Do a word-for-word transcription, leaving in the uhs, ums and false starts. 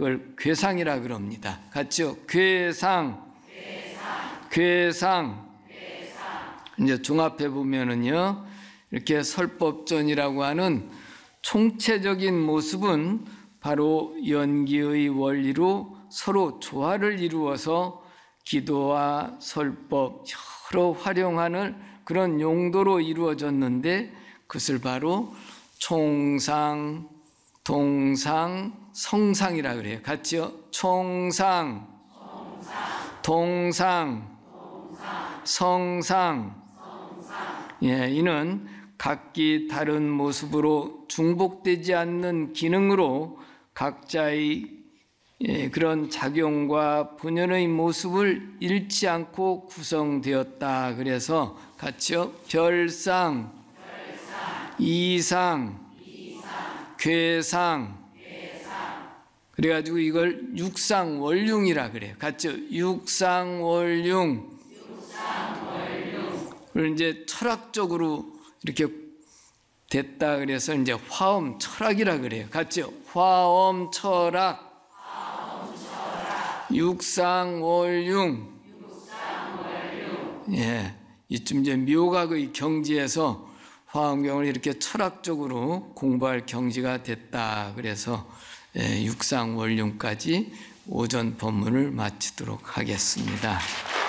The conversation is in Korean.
그걸 괴상이라 그럽니다. 같죠? 괴상, 괴상. 이제 종합해 보면은요, 이렇게 설법전이라고 하는 총체적인 모습은 바로 연기의 원리로 서로 조화를 이루어서 기도와 설법 여러 활용하는 그런 용도로 이루어졌는데, 그것을 바로 총상, 동상, 성상이라 그래요. 같이요? 총상, 동상, 성상. 예, 이는 각기 다른 모습으로 중복되지 않는 기능으로 각자의 예, 그런 작용과 본연의 모습을 잃지 않고 구성되었다. 그래서 같이요. 별상, 별상 이상, 이상, 괴상. 괴상. 그래가지고 이걸 육상월융이라 그래요. 같이요. 육상월융. 육상월융. 그리고 이제 철학적으로 이렇게 됐다. 그래서 이제 화엄 철학이라 그래요. 같이요. 화엄 철학. 육상월융. 예, 이쯤 이제 묘각의 경지에서 화엄경을 이렇게 철학적으로 공부할 경지가 됐다. 그래서 예, 육상월융까지 오전 법문을 마치도록 하겠습니다.